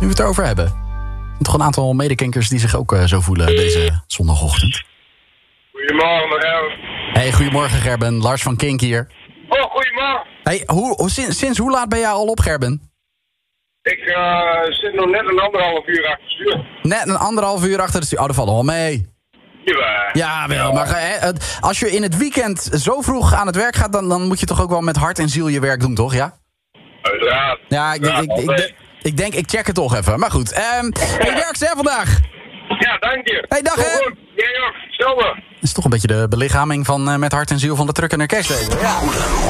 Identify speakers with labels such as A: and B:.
A: we het erover hebben. Er zijn toch een aantal medekinkers die zich ook zo voelen deze zondagochtend.
B: Goedemorgen, mevrouw.
A: Hey, goedemorgen Gerben. Lars van Kink hier.
B: Oh, goedemorgen.
A: Hey, sinds hoe laat ben jij al op, Gerben?
B: Ik zit nog net een 1,5 uur achter het stuur.
A: Net een 1,5 uur achter het stuur. Oh, dat valt al mee. Ja, wel. Maar als je in het weekend zo vroeg aan het werk gaat, dan moet je toch ook wel met hart en ziel je werk doen, toch? Ja?
B: Uiteraard.
A: Ja, ik denk, ik check het toch even. Maar goed. Hey, werkst hè vandaag?
B: Ja, dank je.
A: Hey, dag hè.
B: Jij ook. Hetzelfde.
A: Dat is toch een beetje de belichaming van met hart en ziel van de truck en de kerstwezen. Ja.